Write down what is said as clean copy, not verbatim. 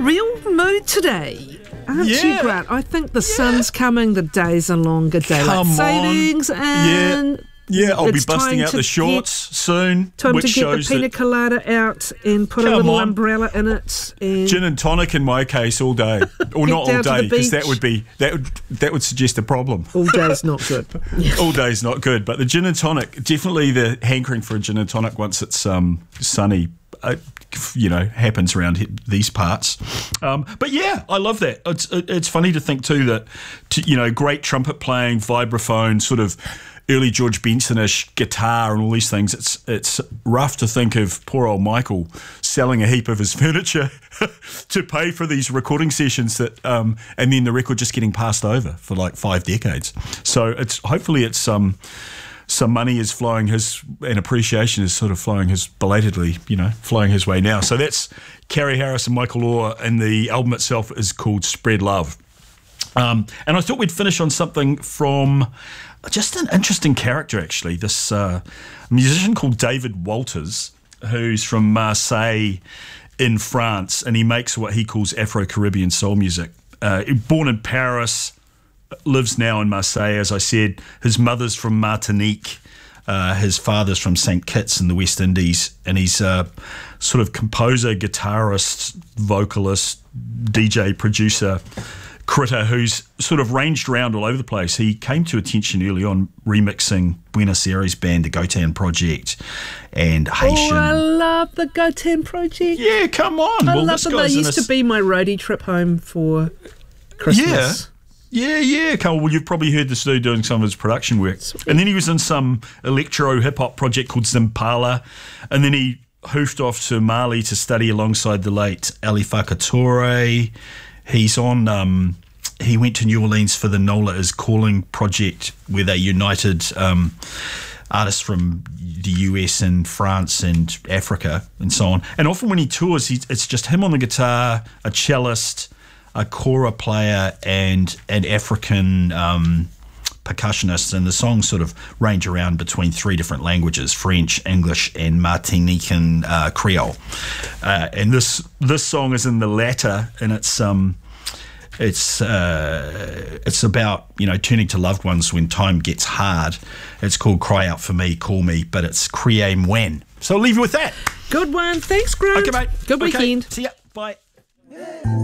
real mood today, aren't you, Grant? I think the sun's coming, the days are longer, daylight savings, and I'll be busting out the shorts soon. Time to get the pina colada out and put a little umbrella in it. And gin and tonic in my case all day, or not all day, because that would suggest a problem. All day's not good. All day's not good, but the gin and tonic, definitely the hankering for a gin and tonic once it's sunny. Happens around these parts. But yeah, I love that. It's funny to think too that, great trumpet playing, vibraphone, sort of early George Benson-ish guitar and all these things. It's rough to think of poor old Michael selling a heap of his furniture to pay for these recording sessions that, and then the record just getting passed over for like 5 decades. So hopefully it's some money is flowing and appreciation is sort of flowing flowing his way now. So that's Carrie Harris and Michael Orr, and the album itself is called Spread Love. And I thought we'd finish on something from just an interesting character, actually. This musician called David Walters, who's from Marseille in France, and he makes what he calls Afro-Caribbean soul music. Born in Paris, lives now in Marseille, as I said. His mother's from Martinique. His father's from St. Kitts in the West Indies. And he's a sort of composer, guitarist, vocalist, DJ, producer, critter who's sort of ranged around all over the place. He came to attention early on remixing Buenos Aires band, the Gotan Project, and Haitian. Oh, I love the Gotan Project. Yeah, come on. I love them. They used to be my roadie trip home for Christmas. Yeah. Well, you've probably heard this dude doing some of his production work. Sweet. And then he was in some electro hip-hop project called Zimpala. And then he hoofed off to Mali to study alongside the late Alifa Couture. He's on... he went to New Orleans for the Nola Is Calling project, where they united artists from the US and France and Africa and so on. And often when he tours, it's just him on the guitar, a cellist, a kora player, and an African percussionist, and the songs sort of range around between 3 different languages: French, English, and Martinican Creole. And this song is in the latter, and it's about turning to loved ones when time gets hard. It's called Cry Out For Me, Call Me, but it's Crié Mwen. So I'll leave you with that. Good one. Thanks, Grant. Okay, mate. Good weekend. See ya. Bye.